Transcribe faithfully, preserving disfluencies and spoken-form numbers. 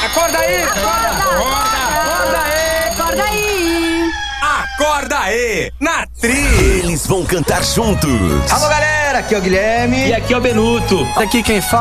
Acorda aí! Acorda! Acorda aí! Acorda aí! Acorda aí! Na Tri! Eles vão cantar juntos. Alô, galera, aqui é o Guilherme. E aqui é o Benuto. Aqui quem fala